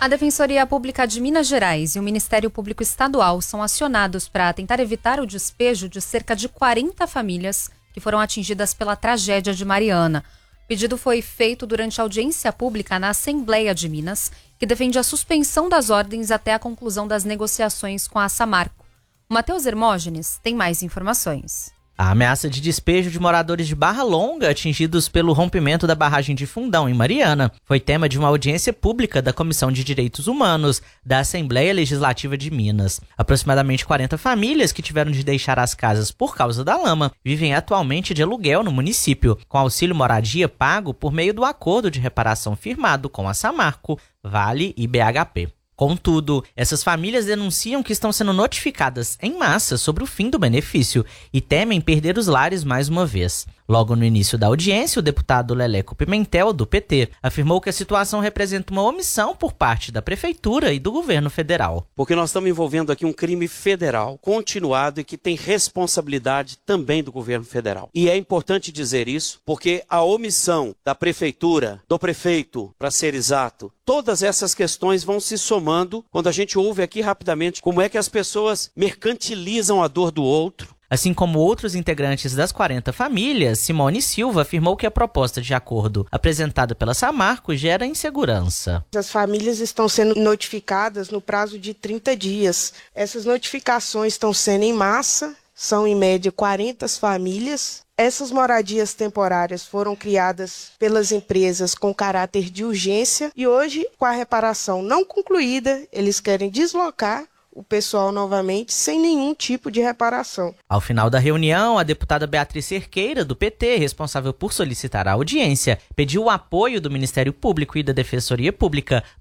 A Defensoria Pública de Minas Gerais e o Ministério Público Estadual são acionados para tentar evitar o despejo de cerca de 40 famílias que foram atingidas pela tragédia de Mariana. O pedido foi feito durante a audiência pública na Assembleia de Minas, que defende a suspensão das ordens até a conclusão das negociações com a Samarco. O Matheus Hermógenes tem mais informações. A ameaça de despejo de moradores de Barra Longa atingidos pelo rompimento da barragem de Fundão, em Mariana, foi tema de uma audiência pública da Comissão de Direitos Humanos da Assembleia Legislativa de Minas. Aproximadamente 40 famílias que tiveram de deixar as casas por causa da lama vivem atualmente de aluguel no município, com auxílio moradia pago por meio do acordo de reparação firmado com a Samarco, Vale e BHP. Contudo, essas famílias denunciam que estão sendo notificadas em massa sobre o fim do benefício e temem perder os lares mais uma vez. Logo no início da audiência, o deputado Leleco Pimentel, do PT, afirmou que a situação representa uma omissão por parte da Prefeitura e do governo federal. Porque nós estamos envolvendo aqui um crime federal continuado e que tem responsabilidade também do governo federal. E é importante dizer isso porque a omissão da Prefeitura, do prefeito, para ser exato, todas essas questões vão se somando quando a gente ouve aqui rapidamente como é que as pessoas mercantilizam a dor do outro. Assim como outros integrantes das 40 famílias, Simone Silva afirmou que a proposta de acordo apresentada pela Samarco gera insegurança. As famílias estão sendo notificadas no prazo de 30 dias. Essas notificações estão sendo em massa, são em média 40 famílias. Essas moradias temporárias foram criadas pelas empresas com caráter de urgência e hoje, com a reparação não concluída, eles querem deslocar o pessoal novamente sem nenhum tipo de reparação. Ao final da reunião, a deputada Beatriz Cerqueira, do PT, responsável por solicitar a audiência, pediu o apoio do Ministério Público e da Defensoria Pública